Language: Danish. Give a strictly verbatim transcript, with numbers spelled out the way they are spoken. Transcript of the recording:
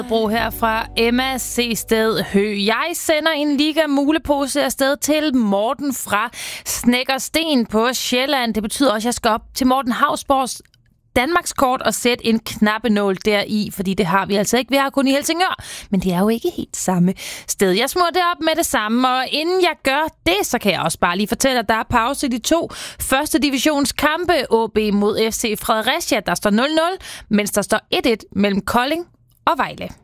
Bro her fra Emma C. Sted Hø. Jeg sender en liga mulepose afsted til Morten fra Snekkersten på Sjælland. Det betyder også, at jeg skal op til Morten Hausborgs Danmarkskort og sætte en knappenål deri, fordi det har vi altså ikke. Vi har kun i Helsingør, men det er jo ikke helt samme sted. Jeg smurrer det op med det samme, og inden jeg gør det, så kan jeg også bare lige fortælle, at der er pause i de to første divisionskampe. A B mod F C Fredericia, der står nul nul, mens der står et et mellem Kolding og Vejle.